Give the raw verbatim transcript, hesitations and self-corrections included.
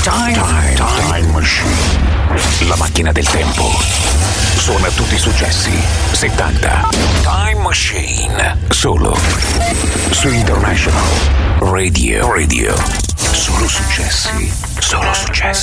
Time, time, time machine. La macchina del tempo. Suona tutti i successi settanta. Time Machine. Solo su International Radio. Radio. Solo successi. Solo successi.